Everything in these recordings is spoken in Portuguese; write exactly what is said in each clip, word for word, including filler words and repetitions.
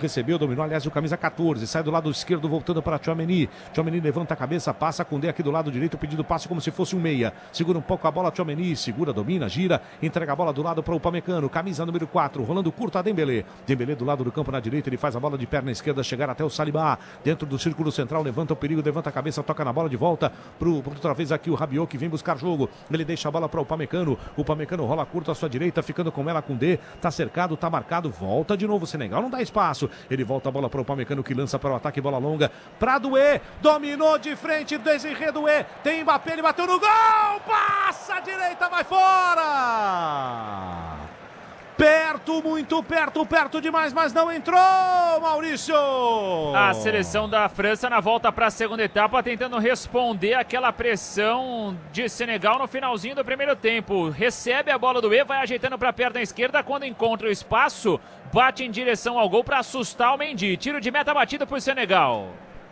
recebeu, dominou, aliás, o camisa quatorze, sai do lado esquerdo, voltando para Tchouaméni. Tchouaméni levanta a cabeça, passa com o Koundé aqui do lado direito, pedindo passe como se fosse um meia. Segura um pouco a bola, Tchouaméni, segura, domina, gira, entrega a bola do lado para o Upamecano, camisa número quatro, rolando curto a Dembélé. Dembélé do lado do campo na direita, ele faz a bola de perna esquerda, chegar até o Saliba, dentro do círculo central, levanta o perigo, levanta a cabeça, toca na bola de volta, pro, pro outra vez aqui o Rabiot, que vem buscar jogo. Ele deixa a bola para o Upamecano, o Upamecano rola curto à sua direita, ficando com ela, com D, tá cercado, tá marcado, volta de novo o Senegal, não dá espaço, ele volta a bola para o Upamecano, que lança para o ataque, bola longa, para Doué, dominou de frente, Desiré Doué, tem Mbappé, ele bateu no gol, passa a direita, vai fora! Perto, muito perto, perto demais, mas não entrou, Maurício! A seleção da França na volta para a segunda etapa, tentando responder aquela pressão de Senegal no finalzinho do primeiro tempo. Recebe a bola do E, vai ajeitando para a perna esquerda, quando encontra o espaço, bate em direção ao gol para assustar o Mendy. Tiro de meta batido por Senegal.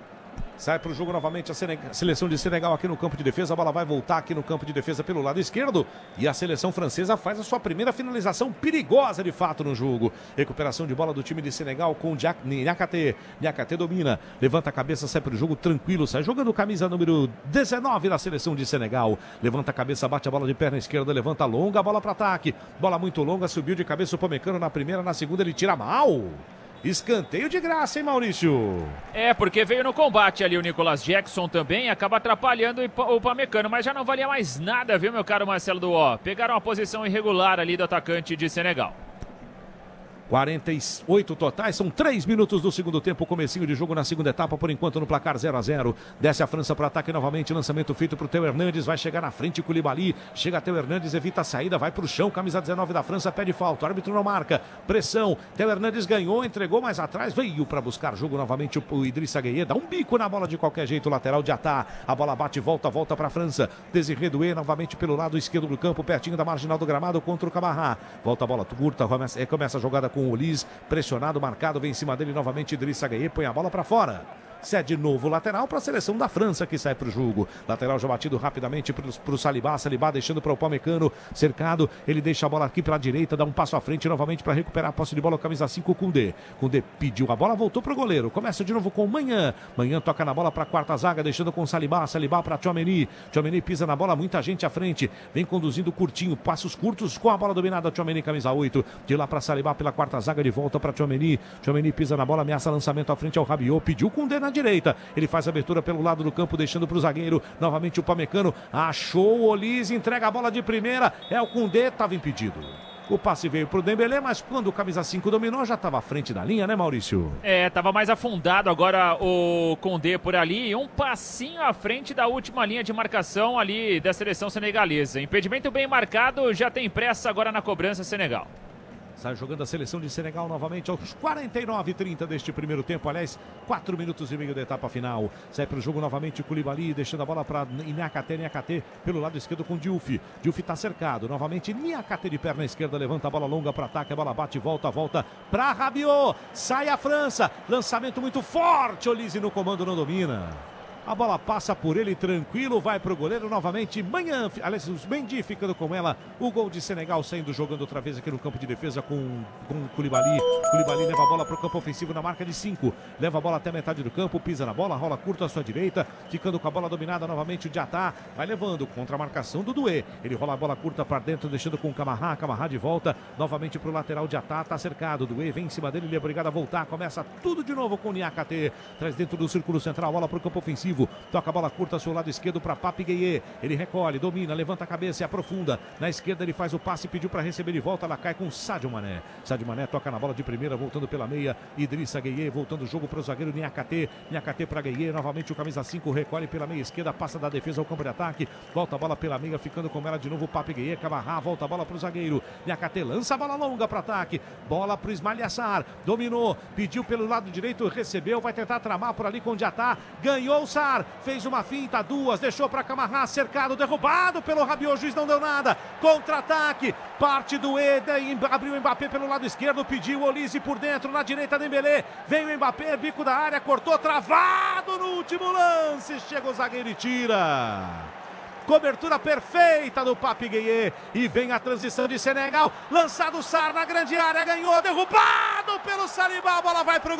Sai para o jogo novamente a seleção de Senegal aqui no campo de defesa. A bola vai voltar aqui no campo de defesa pelo lado esquerdo. E a seleção francesa faz a sua primeira finalização perigosa de fato no jogo. Recuperação de bola do time de Senegal com Niakhaté. Niakhaté domina, levanta a cabeça, sai para o jogo tranquilo. Sai jogando camisa número dezenove da seleção de Senegal. Levanta a cabeça, bate a bola de perna esquerda, levanta longa, a bola para ataque. Bola muito longa, subiu de cabeça o Upamecano na primeira, na segunda ele tira mal. Escanteio de graça, hein, Maurício? É, porque veio no combate ali o Nicolas Jackson também, acaba atrapalhando o Upamecano, mas já não valia mais nada, viu, meu caro Marcelo Duó? Pegaram uma posição irregular ali do atacante de Senegal. quarenta e oito totais, são três minutos do segundo tempo, comecinho de jogo na segunda etapa, por enquanto no placar zero a zero. Desce a França para o ataque novamente, lançamento feito para o Théo Hernandes, vai chegar na frente Koulibaly, chega Théo Hernandes, evita a saída, vai para o chão, camisa dezenove da França, pede falta, o árbitro não marca, pressão, Théo Hernandes ganhou, entregou mais atrás, veio para buscar jogo novamente o, o Idrissa Gueye, dá um bico na bola de qualquer jeito, lateral de Atá, a bola bate, volta, volta para a França, Desiré Doué novamente pelo lado esquerdo do campo, pertinho da marginal do gramado contra o Camara, volta a bola curta, começa, começa a jogada com o Olise, pressionado, marcado, vem em cima dele novamente Idrissa Gueye, põe a bola para fora. Cede novo lateral para a seleção da França que sai para o jogo. Lateral já batido rapidamente para o Saliba. Saliba deixando para o Upamecano, cercado. Ele deixa a bola aqui pela direita, dá um passo à frente novamente para recuperar a posse de bola. Camisa cinco, Koundé. Koundé pediu a bola, voltou para o goleiro. Começa de novo com Manhã. Manhã toca na bola para a quarta zaga, deixando com Saliba. Saliba para Tchouaméni. Tchouaméni pisa na bola, muita gente à frente. Vem conduzindo curtinho, passos curtos com a bola dominada. Tchouaméni, camisa oito. De lá para Saliba pela quarta zaga, de volta para Tchouaméni. Tchouaméni pisa na bola, ameaça lançamento à frente ao Rabiot. Pediu Koundé na direita, ele faz a abertura pelo lado do campo, deixando para o zagueiro, novamente o Upamecano, achou o Olise, entrega a bola de primeira, é o Koundé, estava impedido. O passe veio para o Dembélé, mas quando o camisa cinco dominou, já estava à frente da linha, né, Maurício? É, estava mais afundado agora o Koundé por ali, um passinho à frente da última linha de marcação ali da seleção senegalesa. Impedimento bem marcado, já tem pressa agora na cobrança Senegal. Sai jogando a seleção de Senegal novamente aos quarenta e nove e trinta deste primeiro tempo. Aliás, quatro minutos e meio da etapa final. Sai para o jogo novamente o Koulibaly, deixando a bola para Niakhaté. Niakhaté pelo lado esquerdo com Diouf. Diouf está cercado. Novamente Niakhaté de perna esquerda. Levanta a bola longa para ataque. A bola bate, volta, volta para Rabiot. Sai a França. Lançamento muito forte. Olise no comando, não domina. A bola passa por ele tranquilo, vai para o goleiro novamente. Manhã, aliás, os Mendy ficando com ela. O gol de Senegal saindo, jogando outra vez aqui no campo de defesa com, com Koulibaly. Koulibaly leva a bola para o campo ofensivo na marca de cinco. Leva a bola até a metade do campo, pisa na bola, rola curto à sua direita. Ficando com a bola dominada novamente o Diatá. Vai levando contra a marcação do Doué. Ele rola a bola curta para dentro, deixando com o Camara. Camara de volta novamente para o lateral. Diatá está cercado. Doué vem em cima dele, ele é obrigado a voltar. Começa tudo de novo com o Niakhaté. Traz dentro do círculo central, bola para o campo ofensivo. Toca a bola curta ao seu lado esquerdo para Pape Gueye. Ele recolhe, domina, levanta a cabeça e aprofunda. Na esquerda ele faz o passe, pediu para receber de volta. Ela cai com Sadio Mané. Sadio Mané toca na bola de primeira, voltando pela meia. Idrissa Gueye voltando o jogo para o zagueiro Niakhaté. Niakhaté para Gueye. Novamente o camisa cinco recolhe pela meia esquerda, passa da defesa ao campo de ataque. Volta a bola pela meia, ficando com ela de novo. Pape Gueye, Camara, volta a bola para o zagueiro. Niakhaté lança a bola longa para ataque. Bola para o Ismail Assar. Dominou, pediu pelo lado direito, recebeu, vai tentar tramar por ali com o Diatá. Ganhou o Sar. Fez uma finta, duas, deixou para Camara, cercado, derrubado pelo Rabiot, o juiz não deu nada. Contra-ataque, parte do Eda, abriu o Mbappé pelo lado esquerdo, pediu o Olise por dentro, na direita Dembélé, veio o Mbappé, bico da área, cortou, travado no último lance, chega o zagueiro e tira. Cobertura perfeita do Pape Gueye e vem a transição de Senegal, lançado o Sar na grande área, ganhou, derrubado pelo Saliba, a bola vai pro